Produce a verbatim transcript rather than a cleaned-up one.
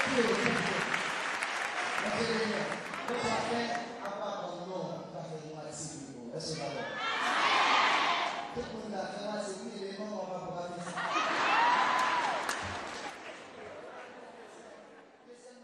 you. Thank you. Okay, what's our friend? Apa kamu? Kafir mati people. Let's go. Kita pun dah kawan